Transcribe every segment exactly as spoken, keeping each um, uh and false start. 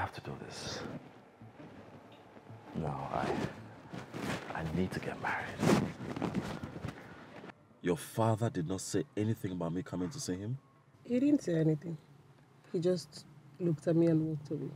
have to do this. No, I... I need to get married. Your father did not say anything about me coming to see him? He didn't say anything. He just looked at me and walked away.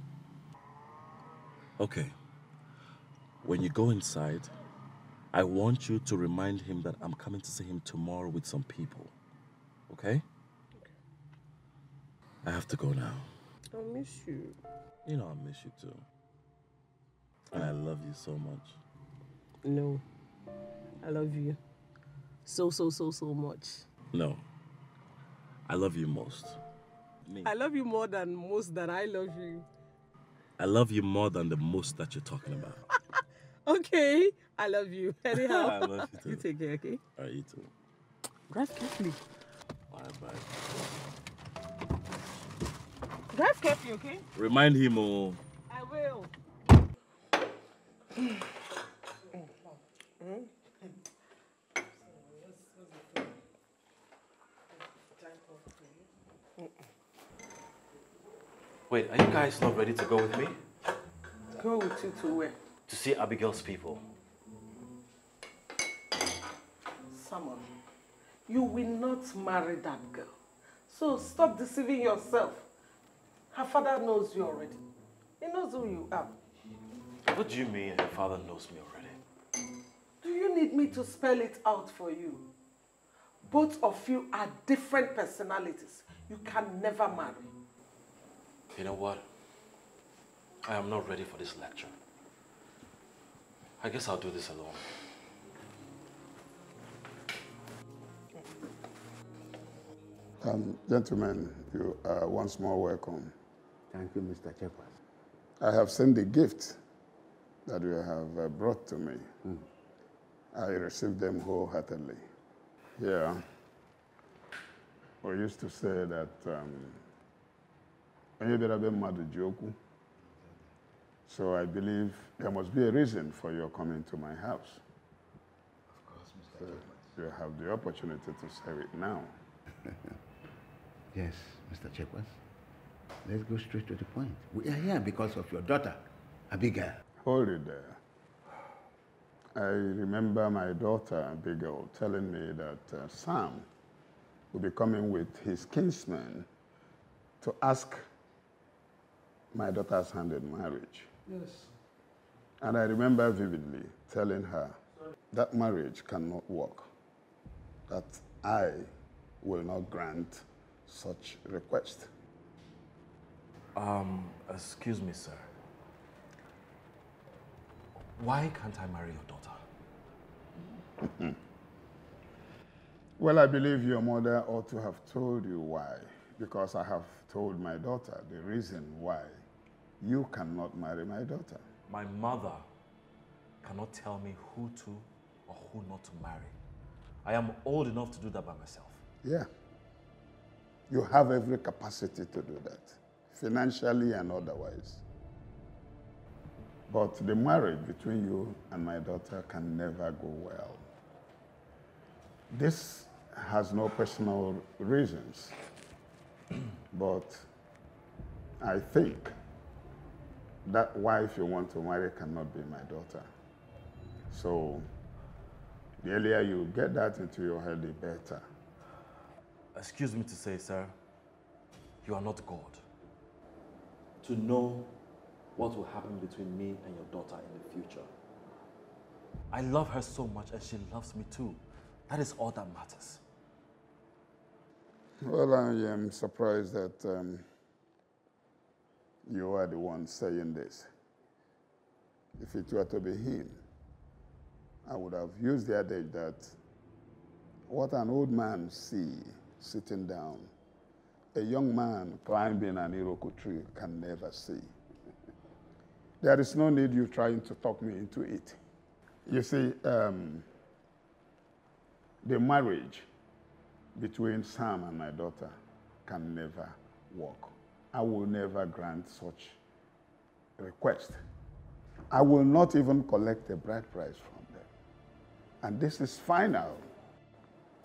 Okay. When you go inside, I want you to remind him that I'm coming to see him tomorrow with some people. Okay? Okay. I have to go now. I'll miss you. You know I miss you too. And I love you so much. No. I love you. So, so, so, so much. No. I love you most. Me. I love you more than most that I love you. I love you more than the most that you're talking about. Okay. I love you. Anyhow. I love you too. You take care, okay? All right, you too. Drive carefully. All right, bye. Drive carefully, okay? Remind him, oh. I will. Wait, are you guys not ready to go with me? Go with you to where? To see Abigail's people. Simon, you will not marry that girl. So stop deceiving yourself. Her father knows you already. He knows who you are. What do you mean her father knows me already? Do you need me to spell it out for you? Both of you are different personalities. You can never marry. You know what? I am not ready for this lecture. I guess I'll do this alone. Um, gentlemen, you are once more welcome. Thank you, Mister Chekwas. I have seen the gift that you have uh, brought to me. Mm. I received them wholeheartedly. Yeah. We used to say that um, so I believe there must be a reason for your coming to my house. Of course, Mister So Chekwas. You have the opportunity to say it now. Yes, Mister Chekwas. Let's go straight to the point. We are here because of your daughter, Abigail. Hold it there. I remember my daughter, Abigail, telling me that uh, Sam will be coming with his kinsman to ask my daughter's hand in marriage. Yes. And I remember vividly telling her that marriage cannot work, that I will not grant such request. Um, excuse me, sir. Why can't I marry your daughter? Well, I believe your mother ought to have told you why, because I have told my daughter the reason why you cannot marry my daughter. My mother cannot tell me who to or who not to marry. I am old enough to do that by myself. Yeah. You have every capacity to do that, financially and otherwise. But the marriage between you and my daughter can never go well. This has no personal reasons, but I think that wife you want to marry cannot be my daughter. So the earlier you get that into your head, the better. Excuse me to say, sir, you are not God. To know what will happen between me and your daughter in the future. I love her so much and she loves me too. That is all that matters. Well, I am surprised that um, you are the one saying this. If it were to be him, I would have used the adage that what an old man see sitting down, a young man climbing an Iroko tree can never see. There is no need you trying to talk me into it. You see, um, the marriage between Sam and my daughter can never work. I will never grant such a request. I will not even collect a bride price from them. And this is final.